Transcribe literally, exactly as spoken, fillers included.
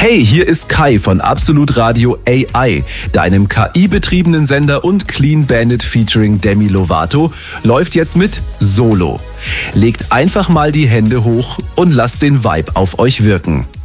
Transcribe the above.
Hey, hier ist Kai von Absolut Radio A I, deinem K I-betriebenen Sender, und Clean Bandit featuring Demi Lovato läuft jetzt mit Solo. Legt einfach mal die Hände hoch und lasst den Vibe auf euch wirken.